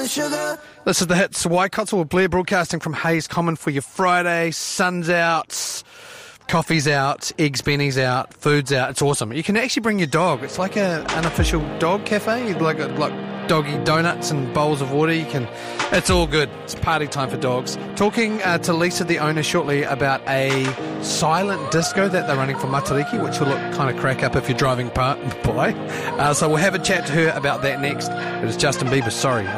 sugar. This is the Hits. Waikato with Blair broadcasting from Hayes Common for your Friday. Sun's out, coffee's out, eggs benny's out, food's out. It's awesome. You can actually bring your dog. It's like an unofficial dog cafe, like doggy donuts and bowls of water. It's all good. It's party time for dogs. Talking to Lisa, the owner, shortly about a silent disco that they're running for Matariki, which will look kind of crack up if you're driving by. So we'll have a chat to her about that next. It is Justin Bieber, Sorry.